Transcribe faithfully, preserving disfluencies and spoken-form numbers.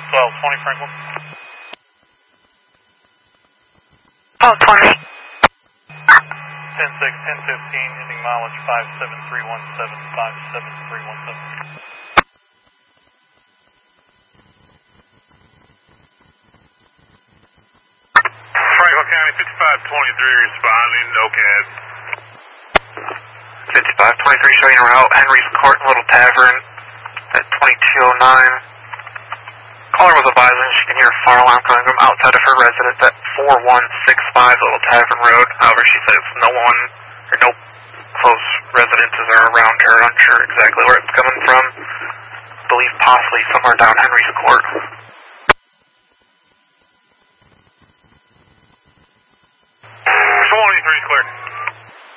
twelve twenty Franklin. twelve twenty. ten six, ten fifteen, ending mileage five seven three one seven, five seven three one seven. Franklin County, fifty-five twenty-three responding, no C A D. fifty-five twenty-three showing route, Henry's Court, Little Tavern at twenty-two oh nine. Caller was advising she can hear a fire alarm coming from outside of her residence at four one six five Little Tavern Road. However, she says no one or no close residences are around her. Unsure exactly where it's coming from. Believe possibly somewhere down Henry's Court.